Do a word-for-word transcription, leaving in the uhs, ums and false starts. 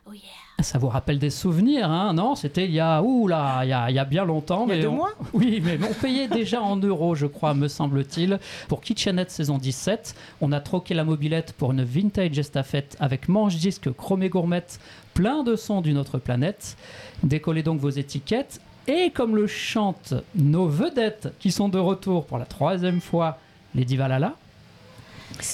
Oh yeah. Ça vous rappelle des souvenirs, hein? Non, c'était il y a, ouh là, il y a, il y a bien longtemps. Il y a mais deux on... mois. Oui, mais on payait déjà en euros, je crois, me semble-t-il. Pour Kitchenette saison dix-sept, on a troqué la mobilette pour une vintage estafette avec manche-disque chromé gourmette, plein de sons d'une autre planète. Décollez donc vos étiquettes. Et comme le chantent nos vedettes qui sont de retour pour la troisième fois, les Divalala,